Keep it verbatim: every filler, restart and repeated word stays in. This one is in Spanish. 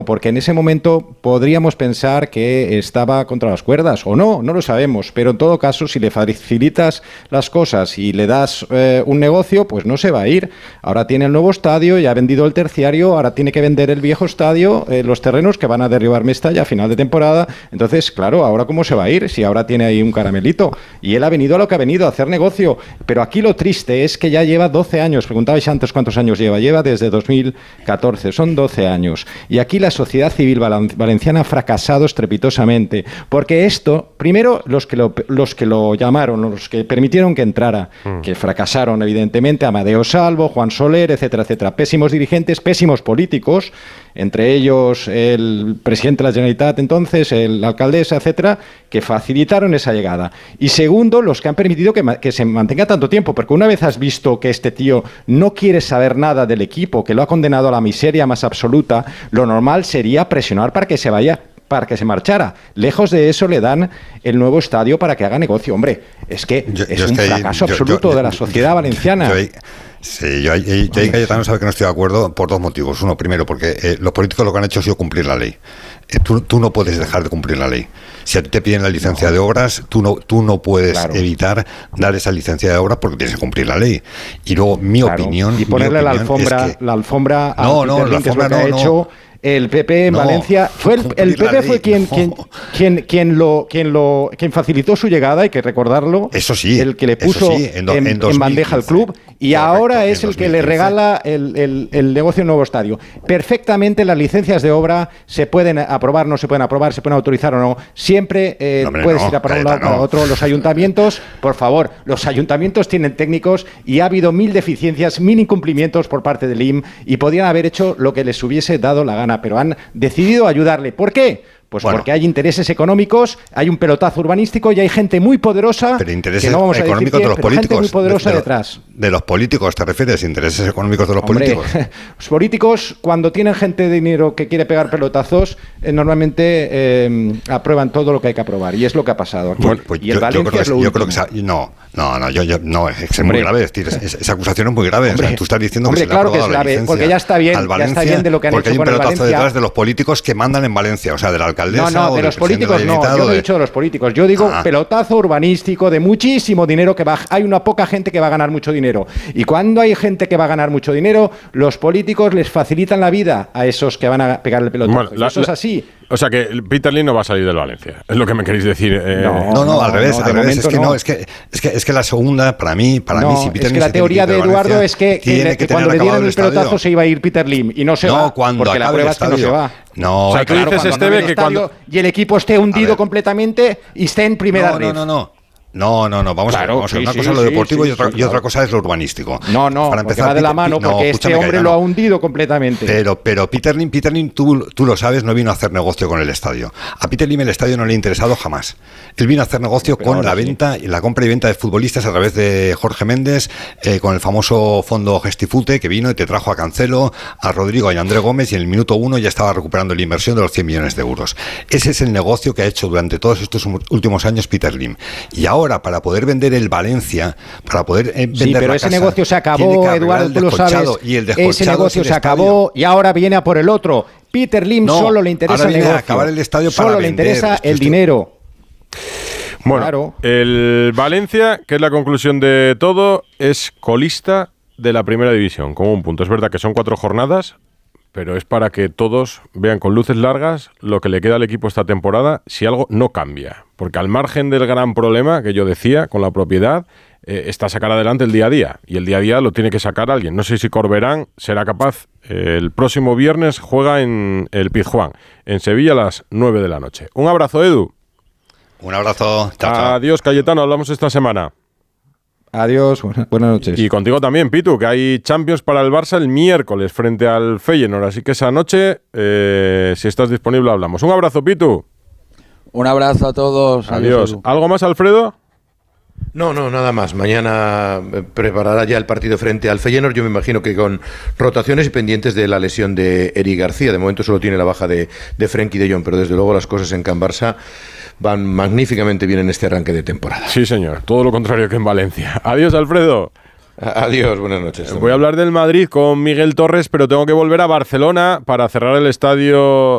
porque en ese momento podríamos pensar que estaba contra las cuerdas, o no, no lo sabemos, pero en todo caso, si le facilitas las cosas y le das eh, un negocio, pues no se va a ir. Ahora tiene el nuevo estadio, ya ha vendido el terciario, ahora tiene que vender el viejo estadio, eh, los terrenos que van a derribar Mestalla a final de temporada. Entonces, claro, ¿ahora cómo se va a ir? Si ahora tiene ahí un caramelito. Y él ha venido a lo que ha venido, a hacer negocio. Pero aquí lo triste es que ya lleva doce años, preguntabais antes cuántos años lleva, lleva desde dos mil catorce, son doce años. Y aquí la sociedad civil valenciana ha fracasado estrepitosamente, porque esto, primero, los que lo, los que lo llamaron, los que permitieron que entrara, mm. que fracasaron evidentemente, Amadeo Salvo, Juan Soler, etcétera, etcétera, pésimos dirigentes, pésimos políticos, entre ellos el presidente de la Generalitat entonces, el alcaldesa, etcétera, que facilitaron esa llegada. Y segundo, los que han permitido que, que se mantenga tanto tiempo, porque una vez has visto que este tío no quiere saber nada del equipo, que lo ha condenado a la miseria más absoluta, lo normal sería presionar para que se vaya, para que se marchara. Lejos de eso le dan el nuevo estadio para que haga negocio. Hombre, es que yo, es yo un es que fracaso yo, absoluto yo, yo, de la sociedad valenciana. Yo, yo, sí, yo, yo, yo ahí Cayetano sabe que no estoy de acuerdo por dos motivos. Uno, primero, porque eh, los políticos lo que han hecho ha sido cumplir la ley. Eh, tú, tú no puedes dejar de cumplir la ley. Si a ti te piden la licencia no. de obras, tú no, tú no puedes claro. evitar dar esa licencia de obras porque tienes que cumplir la ley. Y luego, mi claro. opinión... Y ponerle opinión la alfombra, es que, la alfombra a no, no, Peter la Lim, que es lo alfombra que ha no, hecho... No. El P P en no, Valencia fue el, el P P fue quien, quien, quien, quien lo quien lo quien facilitó su llegada, hay que recordarlo. Eso sí, el que le puso sí, en, do, en, en, en bandeja al club y correcto, ahora es el que le regala el, el, el negocio nuevo estadio. Perfectamente las licencias de obra se pueden aprobar, no se pueden aprobar, se pueden autorizar o no. Siempre eh, no, puedes no, ir a para un lado, no. para otro. Los ayuntamientos, por favor, los ayuntamientos tienen técnicos y ha habido mil deficiencias, mil incumplimientos por parte del I M y podían haber hecho lo que les hubiese dado la gana, pero han decidido ayudarle. ¿Por qué? Pues bueno, porque hay intereses económicos, hay un pelotazo urbanístico y hay gente muy poderosa. Pero intereses que no vamos a económicos quién, de los políticos. Gente muy poderosa de, de, detrás. De los políticos, ¿te refieres? ¿Intereses económicos de los Hombre, políticos? Los políticos, cuando tienen gente de dinero que quiere pegar pelotazos, eh, normalmente eh, aprueban todo lo que hay que aprobar. Y es lo que ha pasado aquí. Bueno, pues y el yo, Valencia yo creo que es lo yo último. Creo que esa, no, no, no, yo, yo, no, es, es muy grave. Es decir, es, esa acusación es muy grave. Hombre, o sea, tú estás diciendo hombre, que se claro le ha aprobado que es grave, porque ya está bien, Valencia, ya está bien de lo que han porque hecho hay un con el pelotazo Valencia. detrás de los políticos que mandan en Valencia, o sea, de la alcaldesa. No, no, o de los políticos no. Yo Yo no he dicho de los políticos. Yo digo ah. pelotazo urbanístico de muchísimo dinero que va. Hay una poca gente que va a ganar mucho dinero. Y cuando hay gente que va a ganar mucho dinero, los políticos les facilitan la vida a esos que van a pegar el pelotazo. Bueno, la, eso es así. O sea que Peter Lim no va a salir del Valencia, es lo que me queréis decir. Eh, no, no, no, al revés, no, al revés. Es que no, es que, es que es que la segunda, para mí, para no, mí, si Peter es Lim que la teoría de Eduardo Valencia, es que, que, que, que cuando le dieran el pelotazo estadio. se iba a ir Peter Lim y no se no, va, cuando porque la prueba es que no se va. No, o sea, tú claro, dices, Esteve, que cuando y el equipo esté hundido completamente y esté en primera no, red. No, no, no. No, no, no, vamos claro, a ver, vamos a ver. Sí, una sí, cosa es lo sí, deportivo sí, y, otra, sí, y otra claro. cosa es lo urbanístico. No, no, para empezar, va de la mano, Peter, porque no, este hombre no. lo ha hundido completamente. Pero, pero Peter Lim, Peter Lim tú, tú lo sabes, no vino a hacer negocio con el estadio. A Peter Lim el estadio no le ha interesado jamás. Él vino a hacer negocio pero con la sí. venta, la compra y venta de futbolistas a través de Jorge Méndez, eh, con el famoso fondo Gestifute, que vino y te trajo a Cancelo, a Rodrigo y a André Gómez, y en el minuto uno ya estaba recuperando la inversión de los cien millones de euros. Ese es el negocio que ha hecho durante todos estos últimos años Peter Lim. Y ahora, para poder vender el Valencia, para poder eh, vender sí, pero la ese casa, negocio se acabó, Eduardo, tú lo sabes. Y el ese negocio se acabó y ahora viene a por el otro. Peter Lim no, solo le interesa el negocio. A acabar el estadio solo para le vender, interesa esto, el esto. dinero. Bueno, claro. El Valencia, que es la conclusión de todo, es colista de la primera división, con un punto. Es verdad que son cuatro jornadas, pero es para que todos vean con luces largas lo que le queda al equipo esta temporada si algo no cambia. Porque al margen del gran problema que yo decía con la propiedad, eh, está sacar adelante el día a día. Y el día a día lo tiene que sacar alguien. No sé si Corberán será capaz. Eh, el próximo viernes juega en el Pizjuán, en Sevilla, a las nueve de la noche. Un abrazo, Edu. Un abrazo. Chao, chao. Adiós, Cayetano. Hablamos esta semana. Adiós, buenas noches. Y contigo también, Pitu, que hay Champions para el Barça el miércoles frente al Feyenoord. Así que esa noche, eh, si estás disponible, hablamos. Un abrazo, Pitu. Un abrazo a todos. Adiós. Adiós. ¿Algo más, Alfredo? No, no, nada más. Mañana preparará ya el partido frente al Feyenoord. Yo me imagino que con rotaciones y pendientes de la lesión de Eric García. De momento solo tiene la baja de, de Frenkie de Jong, pero desde luego las cosas en Can Barça van magníficamente bien en este arranque de temporada. Sí, señor. Todo lo contrario que en Valencia. Adiós, Alfredo. Adiós, buenas noches. Voy a hablar del Madrid con Miguel Torres, pero tengo que volver a Barcelona para cerrar el estadio